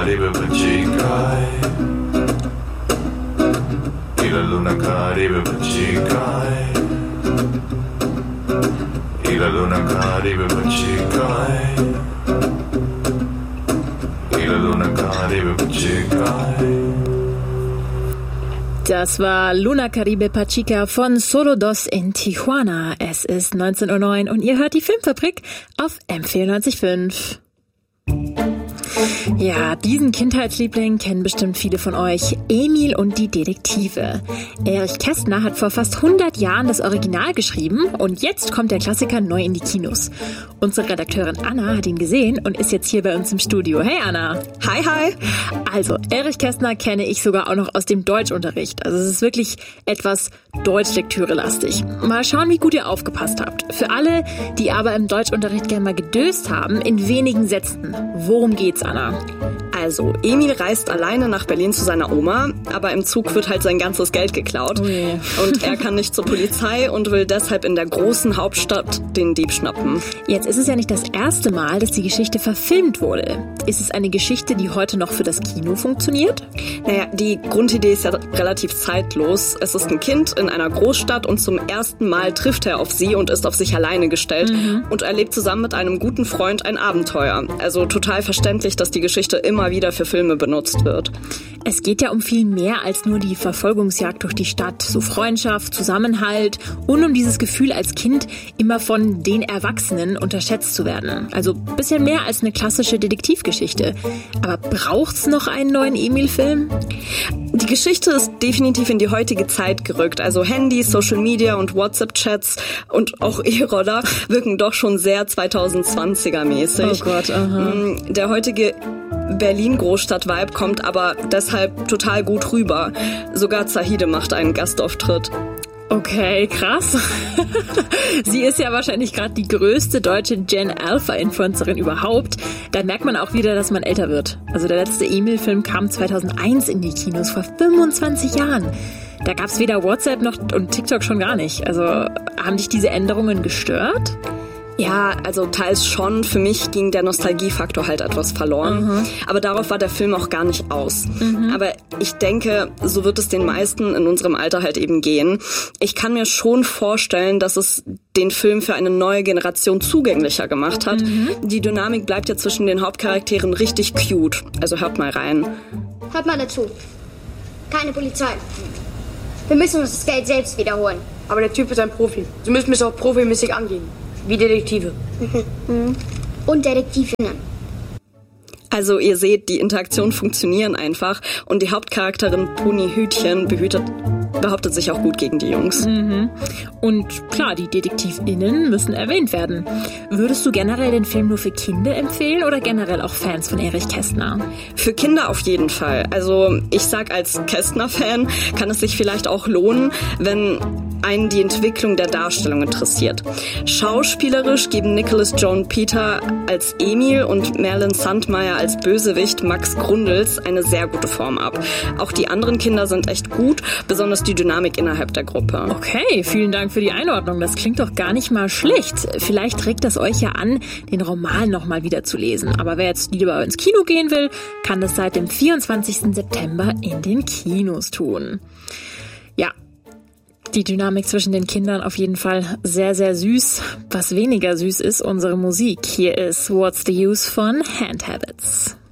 Caribe Pachikai. Ila Luna Caribe Pachikai. Ila Luna Caribe Pachikai. Ila Luna Caribe Pachikai. Das war Luna Caribe Pachica von Solo Dos in Tijuana. Es ist 19:09 Uhr und ihr hört die Filmfabrik auf M94.5. Ja, diesen Kindheitsliebling kennen bestimmt viele von euch. Emil und die Detektive. Erich Kästner hat vor fast 100 Jahren das Original geschrieben und jetzt kommt der Klassiker neu in die Kinos. Unsere Redakteurin Anna hat ihn gesehen und ist jetzt hier bei uns im Studio. Hey Anna. Hi, hi. Also, Erich Kästner kenne ich sogar auch noch aus dem Deutschunterricht. Also es ist wirklich etwas Deutschlektüre-lastig. Mal schauen, wie gut ihr aufgepasst habt. Für alle, die aber im Deutschunterricht gerne mal gedöst haben, in wenigen Sätzen. Worum geht's, Anna? Also, Emil reist alleine nach Berlin zu seiner Oma, aber im Zug wird halt sein ganzes Geld geklaut. Ui. Und er kann nicht zur Polizei und will deshalb in der großen Hauptstadt den Dieb schnappen. Jetzt ist es ja nicht das erste Mal, dass die Geschichte verfilmt wurde. Ist es eine Geschichte, die heute noch für das Kino funktioniert? Naja, die Grundidee ist ja relativ zeitlos. Es ist ein Kind in einer Großstadt und zum ersten Mal trifft er auf sie und ist auf sich alleine gestellt und erlebt zusammen mit einem guten Freund ein Abenteuer. Also total verständlich, dass die Geschichte immer wieder für Filme benutzt wird. Es geht ja um viel mehr als nur die Verfolgungsjagd durch die Stadt. So Freundschaft, Zusammenhalt und um dieses Gefühl als Kind immer von den Erwachsenen unterschätzt zu werden. Also ein bisschen mehr als eine klassische Detektivgeschichte. Aber braucht's noch einen neuen Emil-Film? Die Geschichte ist definitiv in die heutige Zeit gerückt. Also Handys, Social Media und WhatsApp-Chats und auch E-Roller wirken doch schon sehr 2020er-mäßig. Oh Gott, aha. Der heutige Berlin-Großstadt-Vibe kommt aber deshalb total gut rüber. Sogar Zahide macht einen Gastauftritt. Okay, krass. Sie ist ja wahrscheinlich gerade die größte deutsche Gen-Alpha-Influencerin überhaupt. Da merkt man auch wieder, dass man älter wird. Also der letzte Emil-Film kam 2001 in die Kinos, vor 25 Jahren. Da gab's weder WhatsApp noch und TikTok schon gar nicht. Also haben dich diese Änderungen gestört? Ja, also teils schon. Für mich ging der Nostalgiefaktor halt etwas verloren. Aber darauf war der Film auch gar nicht aus. Aber ich denke, so wird es den meisten in unserem Alter halt eben gehen. Ich kann mir schon vorstellen, dass es den Film für eine neue Generation zugänglicher gemacht hat. Die Dynamik bleibt ja zwischen den Hauptcharakteren richtig cute. Also hört mal rein. Hört mal dazu. Keine Polizei. Wir müssen uns das Geld selbst wiederholen. Aber der Typ ist ein Profi. Sie müssen es auch profimäßig angehen. Wie Detektive. Und Detektivinnen. Also ihr seht, die Interaktionen funktionieren einfach und die Hauptcharakterin Puni Hütchen behauptet sich auch gut gegen die Jungs. Und klar, die DetektivInnen müssen erwähnt werden. Würdest du generell den Film nur für Kinder empfehlen oder generell auch Fans von Erich Kästner? Für Kinder auf jeden Fall. Also ich sag, als Kästner-Fan kann es sich vielleicht auch lohnen, wenn einen die Entwicklung der Darstellung interessiert. Schauspielerisch geben Nicholas Joan Peter als Emil und Merlin Sandmeyer als Bösewicht Max Grundels eine sehr gute Form ab. Auch die anderen Kinder sind echt gut, besonders die Dynamik innerhalb der Gruppe. Okay, vielen Dank für die Einordnung. Das klingt doch gar nicht mal schlecht. Vielleicht regt das euch ja an, den Roman nochmal wieder zu lesen. Aber wer jetzt lieber ins Kino gehen will, kann das seit dem 24. September in den Kinos tun. Ja, die Dynamik zwischen den Kindern auf jeden Fall sehr, sehr süß. Was weniger süß ist, unsere Musik. Hier ist What's the Use von Hand Habits.